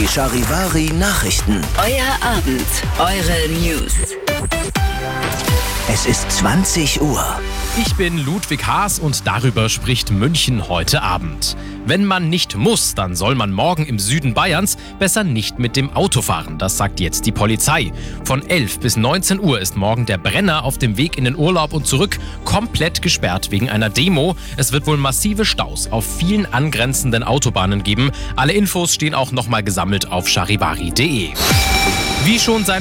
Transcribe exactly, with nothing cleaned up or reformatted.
Die Charivari Nachrichten. Euer Abend, eure News. Es ist zwanzig Uhr. Ich bin Ludwig Haas und darüber spricht München heute Abend. Wenn man nicht muss, dann soll man morgen im Süden Bayerns besser nicht mit dem Auto fahren. Das sagt jetzt die Polizei. Von elf bis neunzehn Uhr ist morgen der Brenner auf dem Weg in den Urlaub und zurück komplett gesperrt wegen einer Demo. Es wird wohl massive Staus auf vielen angrenzenden Autobahnen geben. Alle Infos stehen auch nochmal gesammelt auf charivari punkt de. Wie schon seit